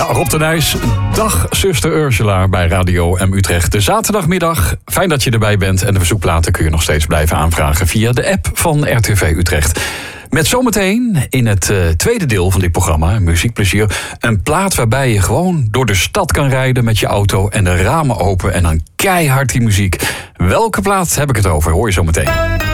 Ja, Rob de Nijs, dag zuster Ursula bij Radio M Utrecht. De zaterdagmiddag, fijn dat je erbij bent. En de verzoekplaten kun je nog steeds blijven aanvragen via de app van RTV Utrecht. Met zometeen in het tweede deel van dit programma, Muziekplezier, een plaat waarbij je gewoon door de stad kan rijden met je auto en de ramen open en dan keihard die muziek. Welke plaat heb ik het over? Hoor je zometeen.